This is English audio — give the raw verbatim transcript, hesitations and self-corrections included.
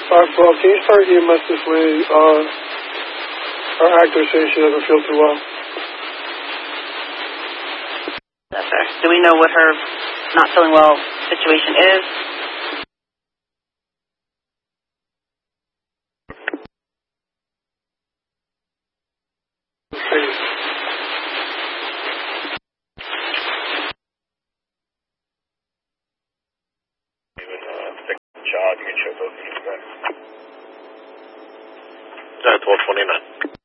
five twelve, can you start E M S this way? Uh, our actor says she doesn't feel too well. Yes, sir. Do we know what her not feeling well situation is? Child, you can show both of you back. twelve twenty-nine.